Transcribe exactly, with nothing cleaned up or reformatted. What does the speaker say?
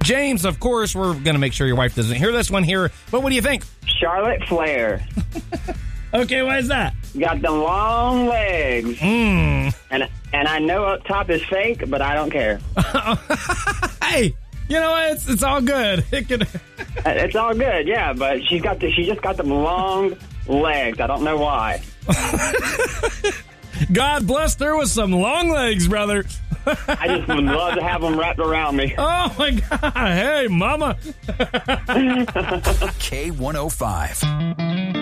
James, of course, we're going to make sure your wife doesn't hear this one here, but what do you think? Charlotte Flair. Okay, why is that? Got the long legs. Mm. And and I know up top is fake, but I don't care. Hey, you know what? It's, it's all good. It could... It's all good, yeah, but she's got the, she just got them long legs. I don't know why. God blessed her with some long legs, brother. I just would love to have them wrapped around me. Oh, my God. Hey, mama. K one oh five.